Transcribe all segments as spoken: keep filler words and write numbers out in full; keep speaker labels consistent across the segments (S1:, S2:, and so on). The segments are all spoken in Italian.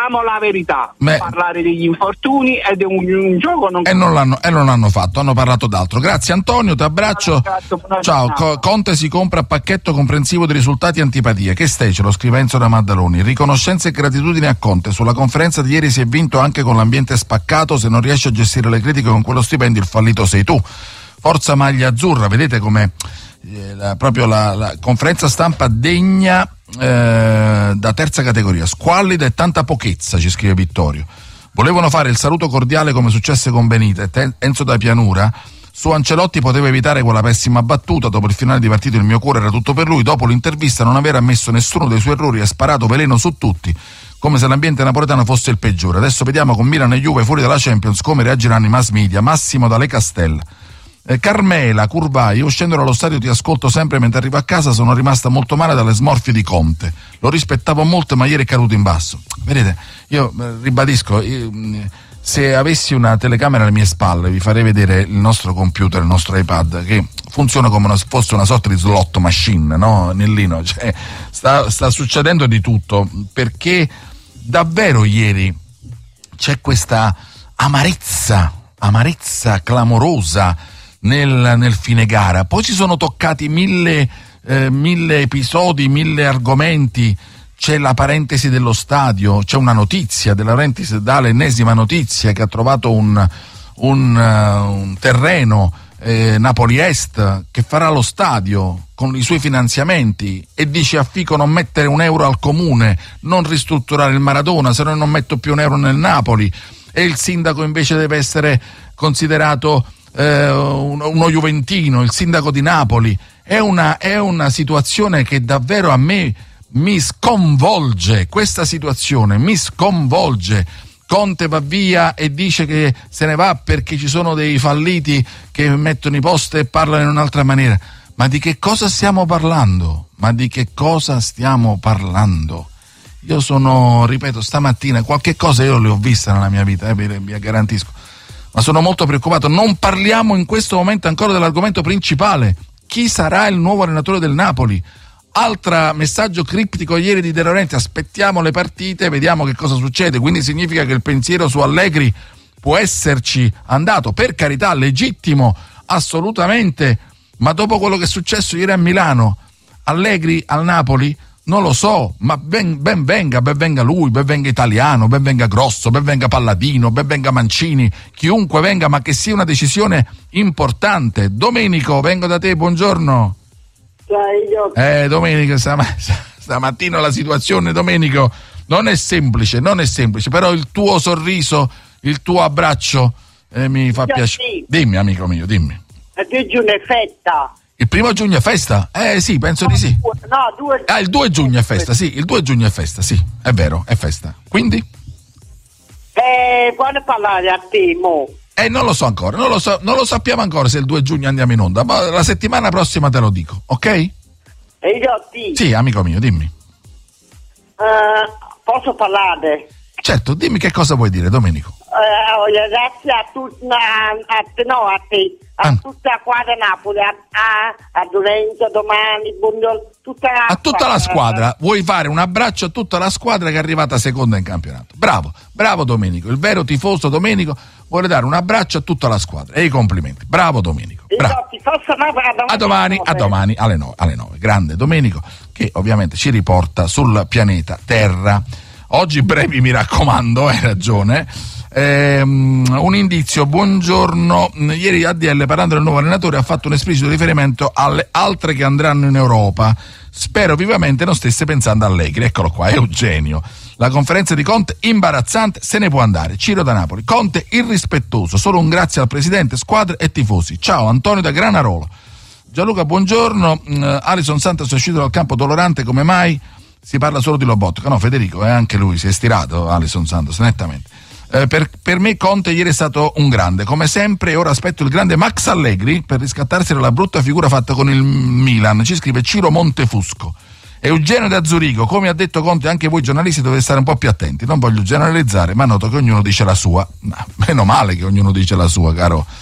S1: diciamo la verità.
S2: Beh,
S1: parlare degli infortuni ed è un, un gioco non...
S2: E non l'hanno, e non l'hanno fatto, hanno parlato d'altro. Grazie Antonio, ti abbraccio. Ciao, Co- Conte si compra pacchetto comprensivo di risultati e antipatie. Che stai? Ce lo scrive Enzo da Maddaloni. Riconoscenza e gratitudine a Conte. Sulla conferenza di ieri si è vinto anche con l'ambiente spaccato. Se non riesci a gestire le critiche con quello stipendio, il fallito sei tu. Forza maglia azzurra, vedete come eh, la, proprio la, la conferenza stampa degna eh, da terza categoria. Squallida e tanta pochezza, ci scrive Vittorio. Volevano fare il saluto cordiale come successe con Benitez. Enzo da Pianura. Su Ancelotti poteva evitare quella pessima battuta. Dopo il finale di partita il mio cuore era tutto per lui. Dopo l'intervista non aver ammesso nessuno dei suoi errori, ha sparato veleno su tutti, come se l'ambiente napoletano fosse il peggiore. Adesso vediamo con Milan e Juve fuori dalla Champions come reagiranno i mass media. Massimo Dalle Castella. Eh, Carmela Curvai, io scendo dallo stadio ti ascolto sempre mentre arrivo a casa, sono rimasta molto male dalle smorfie di Conte, lo rispettavo molto ma ieri è caduto in basso. Vedete, io eh, ribadisco, io, se avessi una telecamera alle mie spalle vi farei vedere il nostro computer, il nostro iPad che funziona come una, fosse una sorta di slot machine, no? Nellino, cioè, sta, sta succedendo di tutto, perché davvero ieri c'è questa amarezza, amarezza clamorosa Nel, nel fine gara. Poi si sono toccati mille, eh, mille episodi, mille argomenti. C'è la parentesi dello stadio, c'è una notizia della Laurentiis, dà l'ennesima notizia che ha trovato un, un, uh, un terreno eh, Napoli Est che farà lo stadio con i suoi finanziamenti e dice a Fico non mettere un euro al comune, non ristrutturare il Maradona, se no non metto più un euro nel Napoli, e il sindaco invece deve essere considerato Eh, uno, uno juventino, il sindaco di Napoli. È una, è una situazione che davvero a me mi sconvolge, questa situazione mi sconvolge. Conte va via e dice che se ne va perché ci sono dei falliti che mettono i post e parlano in un'altra maniera. Ma di che cosa stiamo parlando? Ma di che cosa stiamo parlando? Io sono, ripeto, stamattina qualche cosa io le ho vista nella mia vita, eh, vi garantisco, ma sono molto preoccupato. Non parliamo in questo momento ancora dell'argomento principale. Chi sarà il nuovo allenatore del Napoli? Altro messaggio criptico ieri di De Laurentiis, aspettiamo le partite, vediamo che cosa succede. Quindi significa che il pensiero su Allegri può esserci andato, per carità, legittimo, assolutamente, ma dopo quello che è successo ieri a Milano, Allegri al Napoli? Non lo so, ma ben, ben venga, ben venga lui, ben venga Italiano, ben venga Grosso, ben venga Palladino, ben venga Mancini, chiunque venga, ma che sia una decisione importante. Domenico, vengo da te, buongiorno. Eh, Domenico, stam- stamattina la situazione, Domenico, non è semplice, non è semplice, però il tuo sorriso, il tuo abbraccio eh, mi fa piacere. Dimmi, amico mio, dimmi.
S3: Il due giugno è festa.
S2: Il primo giugno è festa? Eh sì, penso
S3: no,
S2: di sì.
S3: No, due...
S2: Ah, il due giugno è festa, sì, il due giugno è festa, sì, è vero, è festa. Quindi?
S3: Eh, quando parlare a te, mo?
S2: Eh, non lo so ancora, non lo so, non lo sappiamo ancora se il due giugno andiamo in onda, ma la settimana prossima te lo dico, ok?
S3: E io ti...
S2: Sì, amico mio, dimmi.
S3: Uh, posso parlare?
S2: Certo, dimmi che cosa vuoi dire, Domenico.
S3: Uh, grazie a tutti, a, a te, no, a te, a ah. tutta la squadra Napoli, a, a, a Lorenzo, domani, buongiorno, tutta la
S2: a tutta la squadra. Vuoi fare un abbraccio a tutta la squadra che è arrivata seconda in campionato. Bravo, bravo Domenico, il vero tifoso Domenico vuole dare un abbraccio a tutta la squadra e i complimenti. Bravo Domenico. Bravo. A domani, a domani alle nove, alle nove. Grande Domenico che ovviamente ci riporta sul pianeta Terra. Oggi brevi, mi raccomando, hai ragione. Ehm, un indizio, buongiorno. Ieri A D L, parlando del nuovo allenatore, ha fatto un esplicito riferimento alle altre che andranno in Europa. Spero vivamente non stesse pensando a Allegri. Eccolo qua, Eugenio. La conferenza di Conte imbarazzante, se ne può andare. Ciro da Napoli. Conte irrispettoso, solo un grazie al presidente, squadre e tifosi. Ciao, Antonio da Granarolo. Gianluca, buongiorno. uh, Alisson Santos è uscito dal campo dolorante, come mai? Si parla solo di Lobotka. No, Federico, eh, anche lui si è stirato, Alisson Santos, nettamente. Eh, per, per me Conte ieri è stato un grande, come sempre, e ora aspetto il grande Max Allegri per riscattarsi dalla brutta figura fatta con il Milan. Ci scrive Ciro Montefusco. Eugenio da Zurigo, come ha detto Conte, anche voi giornalisti dovete stare un po' più attenti. Non voglio generalizzare, ma noto che ognuno dice la sua. Ma meno male che ognuno dice la sua, caro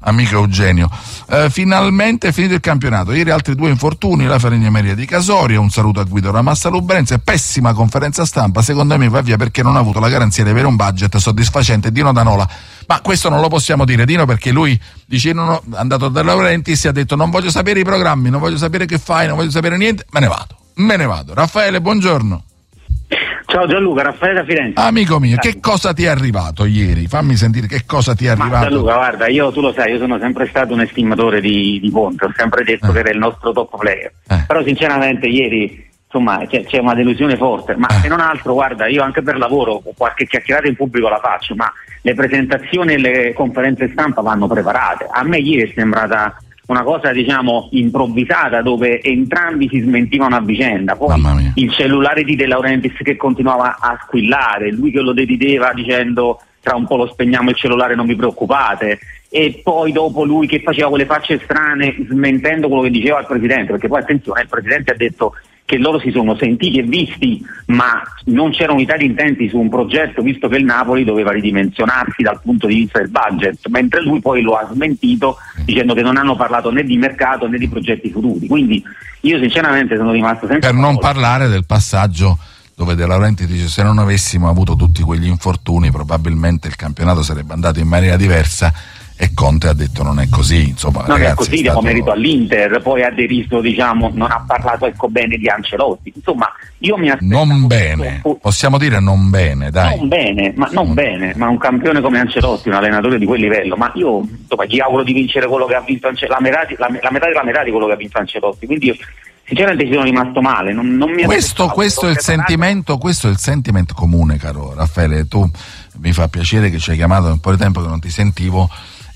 S2: amico Eugenio. Eh, finalmente è finito il campionato, ieri altri due infortuni, la falegnameria di Casoria, un saluto a Guido Ramassa Lubrense, pessima conferenza stampa, secondo me va via perché non ha avuto la garanzia di avere un budget soddisfacente. Dino Danola, ma questo non lo possiamo dire, Dino, perché lui dice non ho, è andato da Laurentiis e ha detto non voglio sapere i programmi, non voglio sapere che fai, non voglio sapere niente, me ne vado, me ne vado. Raffaele, buongiorno.
S4: Ciao Gianluca, Raffaele da Firenze.
S2: Amico mio, che cosa ti è arrivato ieri? Fammi sentire che cosa ti è arrivato.
S4: Ma Gianluca, guarda, io tu lo sai, io sono sempre stato un estimatore di, di Conte, ho sempre detto eh. che era il nostro top player. Eh. Però sinceramente ieri, insomma, c'è, c'è una delusione forte, ma eh. se non altro, guarda, io anche per lavoro qualche chiacchierata in pubblico la faccio, ma le presentazioni e le conferenze stampa vanno preparate. A me ieri è sembrata una cosa, diciamo, improvvisata, dove entrambi si smentivano a vicenda. Poi il cellulare di De Laurentiis che continuava a squillare, lui che lo derideva dicendo tra un po' lo spegniamo il cellulare, non vi preoccupate, e poi dopo lui che faceva quelle facce strane smentendo quello che diceva il presidente, perché poi attenzione, il presidente ha detto che loro si sono sentiti e visti, ma non c'era unità di intenti su un progetto, visto che il Napoli doveva ridimensionarsi dal punto di vista del budget, mentre lui poi lo ha smentito dicendo che non hanno parlato né di mercato né di progetti futuri. Quindi io sinceramente sono rimasto sempre...
S2: Per non parlare del passaggio dove De Laurentiis dice se non avessimo avuto tutti quegli infortuni probabilmente il campionato sarebbe andato in maniera diversa, e Conte ha detto non è così, insomma,
S4: non
S2: ragazzi,
S4: è così, diamo stato... merito all'Inter, poi ha deriso, diciamo, non ha parlato ecco bene di Ancelotti, insomma io mi aspetto
S2: non bene, tutto... possiamo dire non bene, dai,
S4: non bene, ma non mm. bene, ma un campione come Ancelotti, un allenatore di quel livello, ma io insomma gli auguro di vincere quello che ha vinto Ancelotti, la metà, la, la metà della metà di quello che ha vinto Ancelotti, quindi io sinceramente ci sono rimasto male, non, non mi
S2: questo, questo è il sentimento, questo è il sentimento comune, caro Raffaele. Tu mi fa piacere che ci hai chiamato, un po' di tempo che non ti sentivo.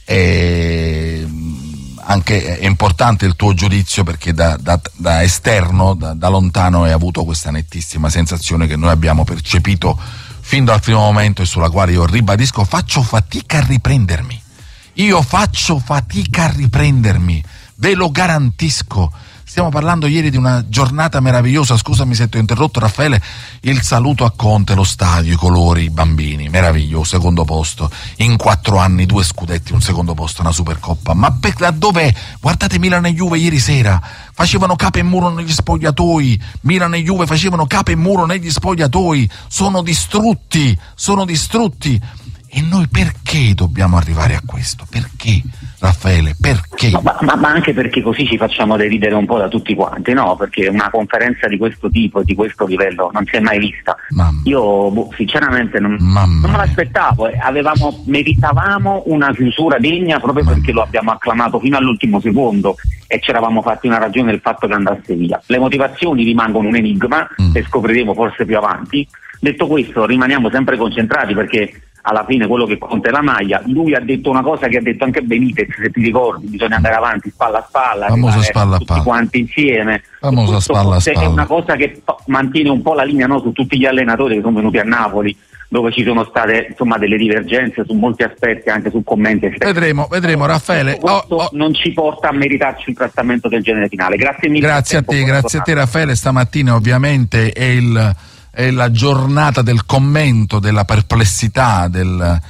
S2: E anche è importante il tuo giudizio perché da, da, da esterno, da, da lontano hai avuto questa nettissima sensazione che noi abbiamo percepito fin dal primo momento e sulla quale io ribadisco faccio fatica a riprendermi, io faccio fatica a riprendermi, ve lo garantisco. Stiamo parlando ieri di una giornata meravigliosa, scusami se ti ho interrotto Raffaele, il saluto a Conte, lo stadio, i colori, i bambini, meraviglioso, secondo posto, in quattro anni due scudetti, un secondo posto, una Supercoppa, ma per, da dov'è? Guardate Milan e Juve ieri sera, facevano capo e muro negli spogliatoi, Milan e Juve facevano capo e muro negli spogliatoi, sono distrutti, sono distrutti. E noi perché dobbiamo arrivare a questo? Perché, Raffaele, perché?
S4: No, ma, ma anche perché così ci facciamo deridere un po' da tutti quanti, no? Perché una conferenza di questo tipo, di questo livello, non si è mai vista. Mamma. Io boh, sinceramente non, non me l'aspettavo, eh. Avevamo, meritavamo una chiusura degna proprio Mamma. Perché lo abbiamo acclamato fino all'ultimo secondo e ci eravamo fatti una ragione del fatto che andasse via. Le motivazioni rimangono un enigma, mm. che scopriremo forse più avanti. Detto questo, rimaniamo sempre concentrati perché alla fine quello che conta è la maglia. Lui ha detto una cosa che ha detto anche Benitez, se ti ricordi, bisogna andare avanti spalla a spalla,
S2: famosa spalla a
S4: tutti
S2: palla.
S4: Quanti insieme,
S2: famosa spalla a spalla.
S4: È una cosa che mantiene un po' la linea, no, su tutti gli allenatori che sono venuti a Napoli, dove ci sono state insomma delle divergenze su molti aspetti, anche su commenti esterni.
S2: Vedremo, vedremo Raffaele.
S4: Questo
S2: oh, oh.
S4: non ci porta a meritarci un trattamento del genere finale. Grazie mille.
S2: Grazie a te, grazie a te Raffaele. Stamattina ovviamente è il è la giornata del commento, della perplessità, del,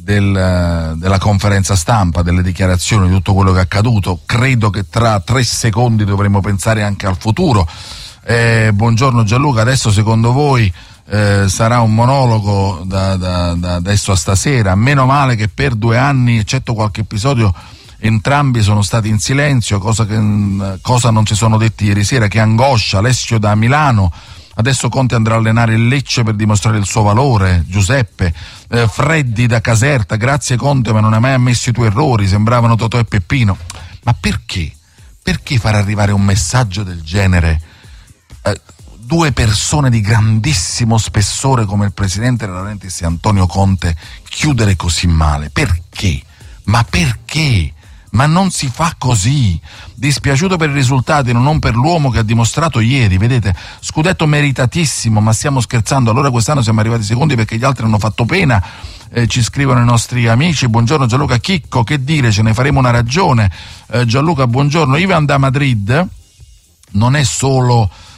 S2: del, della conferenza stampa, delle dichiarazioni, di tutto quello che è accaduto. Credo che tra tre secondi dovremo pensare anche al futuro. Eh, buongiorno Gianluca, adesso secondo voi eh, sarà un monologo da, da, da adesso a stasera? Meno male che per due anni, eccetto qualche episodio, entrambi sono stati in silenzio, cosa, che, cosa non ci sono detti ieri sera. Che angoscia, Alessio da Milano. Adesso Conte andrà a allenare il Lecce per dimostrare il suo valore, Giuseppe. Eh, Freddy da Caserta, grazie Conte ma non hai mai ammesso i tuoi errori, sembravano Totò e Peppino. Ma perché? Perché far arrivare un messaggio del genere? Eh, due persone di grandissimo spessore come il presidente De Laurentiis e Antonio Conte chiudere così male? Perché? Ma perché? Ma non si fa così. Dispiaciuto per i risultati, non per l'uomo che ha dimostrato ieri. Vedete, scudetto meritatissimo, ma stiamo scherzando. Allora quest'anno siamo arrivati secondi perché gli altri hanno fatto pena. Eh, ci scrivono i nostri amici. Buongiorno Gianluca. Chicco, che dire, ce ne faremo una ragione. eh, Gianluca, buongiorno. Ivan da Madrid non è solo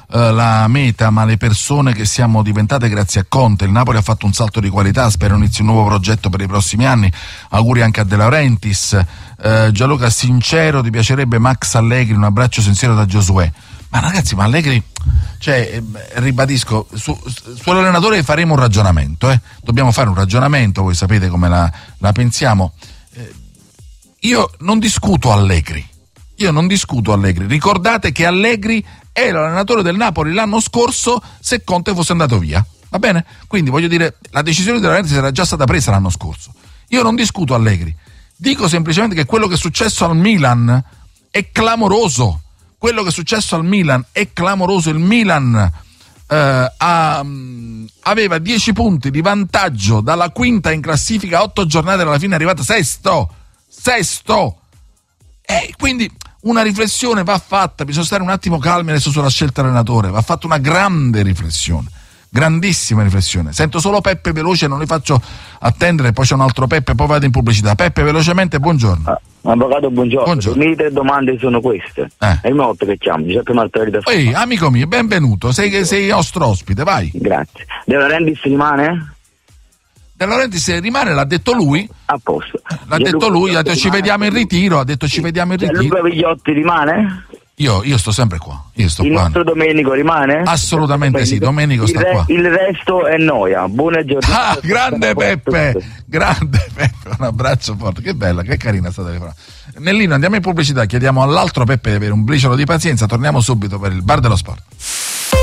S2: eh, la meta, ma le persone che siamo diventate grazie a Conte. Il Napoli ha fatto un salto di qualità, spero inizi un nuovo progetto per i prossimi anni. Auguri anche a De Laurentiis. eh, Gianluca, sincero, ti piacerebbe Max Allegri? Un abbraccio sincero da Giosuè. Ma ragazzi, ma Allegri, cioè, eh, ribadisco, su, sull'allenatore faremo un ragionamento, eh? Dobbiamo fare un ragionamento, voi sapete come la, la pensiamo. Eh, io non discuto Allegri, io non discuto Allegri. Ricordate che Allegri era l'allenatore del Napoli l'anno scorso se Conte fosse andato via, va bene? Quindi voglio dire, la decisione della Renzi era già stata presa l'anno scorso. Io non discuto Allegri, dico semplicemente che quello che è successo al Milan è clamoroso. Quello che è successo al Milan è clamoroso. Il Milan eh, ha, aveva dieci punti di vantaggio dalla quinta in classifica, otto giornate alla fine è arrivata sesto. Sesto! E quindi una riflessione va fatta, bisogna stare un attimo calmi adesso sulla scelta dell'allenatore, va fatta una grande riflessione, grandissima riflessione. Sento solo Peppe veloce, non li faccio attendere, poi c'è un altro Peppe, poi vado in pubblicità. Peppe, velocemente, buongiorno.
S5: Ah. Avvocato, buongiorno.
S2: buongiorno.
S5: Le mie tre domande sono queste. Eh. È il molto che chiamo, Giuseppe Martelli da
S2: Ehi, amico mio, benvenuto, sei, sei nostro ospite, vai.
S5: Grazie. De Laurentiis rimane?
S2: De Laurentiis rimane, l'ha detto lui.
S5: A posto.
S2: L'ha Gianluca detto lui, ha detto ci vediamo in ritiro, ha detto ci vediamo in ritiro.
S5: Luca Vigliotti rimane?
S2: Io, io sto sempre qua. Io sto
S5: il
S2: qua.
S5: nostro Domenico rimane?
S2: Assolutamente sì, Domenico sta
S5: il re,
S2: qua.
S5: Il resto è noia. Buona giornata.
S2: Ah, grande Peppe, grande Peppe, un abbraccio forte. Che bella, che carina è stata la. Nellino, andiamo in pubblicità, chiediamo all'altro Peppe di avere un briciolo di pazienza, torniamo subito per il Bar dello Sport.